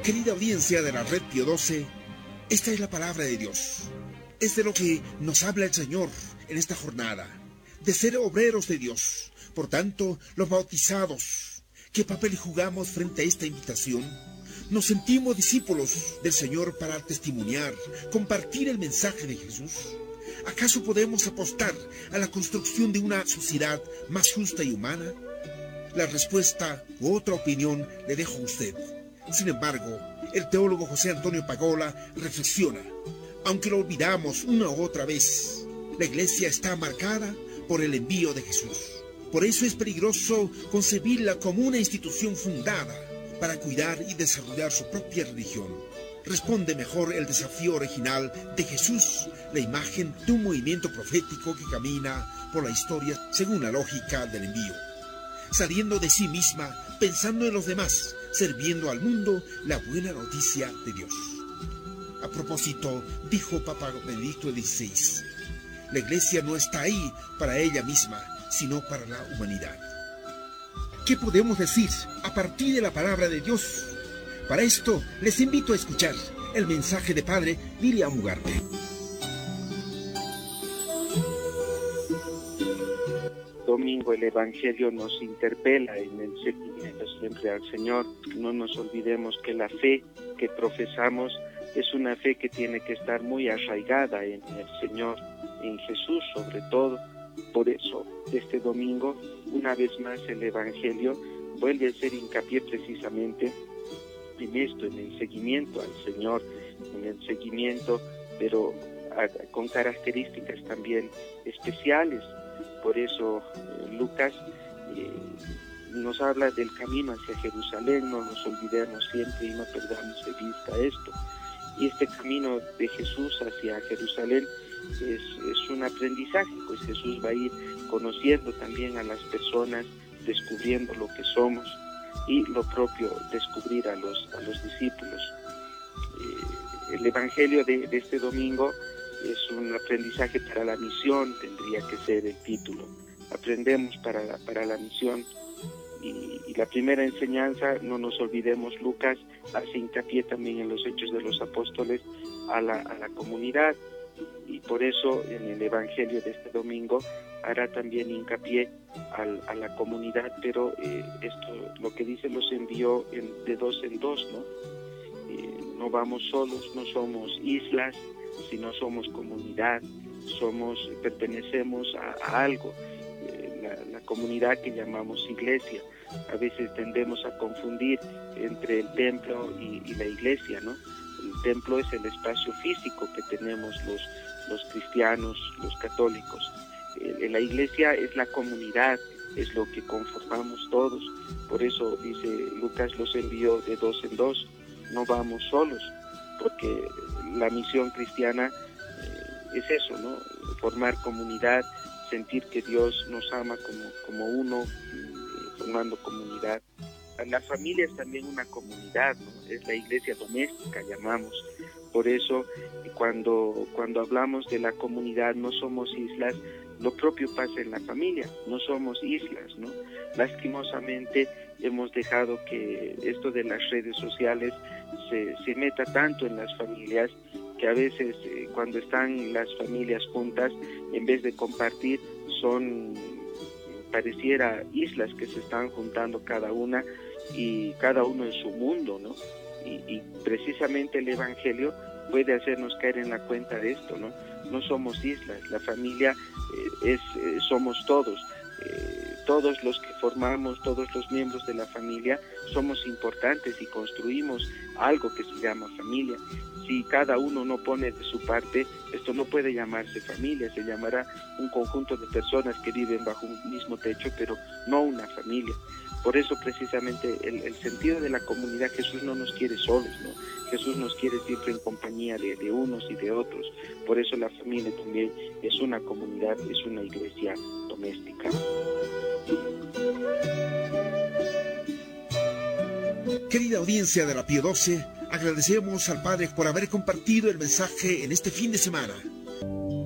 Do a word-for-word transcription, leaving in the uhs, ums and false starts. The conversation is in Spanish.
Querida audiencia de la Red Pío doce, esta es la palabra de Dios. Es de lo que nos habla el Señor en esta jornada, de ser obreros de Dios. Por tanto, los bautizados, ¿qué papel jugamos frente a esta invitación? Nos sentimos discípulos del Señor para testimoniar, compartir el mensaje de Jesús. ¿Acaso podemos apostar a la construcción de una sociedad más justa y humana? La respuesta u otra opinión le dejo a usted. Sin embargo, el teólogo José Antonio Pagola reflexiona: aunque lo olvidamos una u otra vez, la Iglesia está marcada por el envío de Jesús. Por eso es peligroso concebirla como una institución fundada para cuidar y desarrollar su propia religión. Responde mejor el desafío original de Jesús, la imagen de un movimiento profético que camina por la historia según la lógica del envío, saliendo de sí misma, pensando en los demás, sirviendo al mundo la buena noticia de Dios. A propósito, dijo Papa Benedicto dieciséis, la Iglesia no está ahí para ella misma, sino para la humanidad. ¿Qué podemos decir a partir de la palabra de Dios? Para esto, les invito a escuchar el mensaje de Padre William Ugarte. Domingo el Evangelio nos interpela en el seguimiento siempre al Señor. No nos olvidemos que la fe que profesamos es una fe que tiene que estar muy arraigada en el Señor, en Jesús sobre todo. Por eso, este domingo, una vez más el Evangelio vuelve a hacer hincapié precisamente en esto, en el seguimiento al Señor, en el seguimiento, pero a, con características también especiales. Por eso eh, Lucas eh, nos habla del camino hacia Jerusalén. No nos olvidemos siempre y no perdamos de vista esto. Y este camino de Jesús hacia Jerusalén es, es un aprendizaje, pues Jesús va a ir conociendo también a las personas, descubriendo lo que somos y lo propio, descubrir a los, a los discípulos. Eh, el Evangelio de, de este domingo es un aprendizaje para la misión, tendría que ser el título. Aprendemos para la, para la misión. Y, y la primera enseñanza, no nos olvidemos, Lucas hace hincapié también en los Hechos de los Apóstoles a la, a la comunidad. Y por eso en el Evangelio de este domingo hará también hincapié al, a la comunidad, pero eh, esto, lo que dice, los envió en, de dos en dos, ¿no? Eh, no vamos solos, no somos islas, sino somos comunidad, somos, pertenecemos a, a algo, eh, la, la comunidad que llamamos iglesia. A veces tendemos a confundir entre el templo y, y la iglesia, ¿no? El templo es el espacio físico que tenemos los, los cristianos, los católicos. Eh, la iglesia es la comunidad, es lo que conformamos todos. Por eso dice Lucas, los envió de dos en dos, no vamos solos, porque la misión cristiana eh, es eso, ¿no? Formar comunidad, sentir que Dios nos ama como, como uno, eh, formando comunidad. La familia es también una comunidad, ¿no? Es la iglesia doméstica, llamamos. Por eso, cuando, cuando hablamos de la comunidad, no somos islas, lo propio pasa en la familia, no somos islas, ¿no? Lastimosamente hemos dejado que esto de las redes sociales se, se meta tanto en las familias, que a veces eh, cuando están las familias juntas, en vez de compartir, son, pareciera islas que se están juntando cada una, y cada uno en su mundo, ¿no? Y, y precisamente el Evangelio puede hacernos caer en la cuenta de esto, ¿no? No somos islas, la familia eh, es eh, somos todos, eh, todos los que formamos, todos los miembros de la familia somos importantes y construimos algo que se llama familia. Si cada uno no pone de su parte, esto no puede llamarse familia, se llamará un conjunto de personas que viven bajo un mismo techo, pero no una familia. Por eso precisamente el, el sentido de la comunidad, Jesús no nos quiere solos, ¿no? Jesús nos quiere siempre en compañía de, de unos y de otros. Por eso la familia también es una comunidad, es una iglesia doméstica. Querida audiencia de la Pío doce, agradecemos al Padre por haber compartido el mensaje en este fin de semana.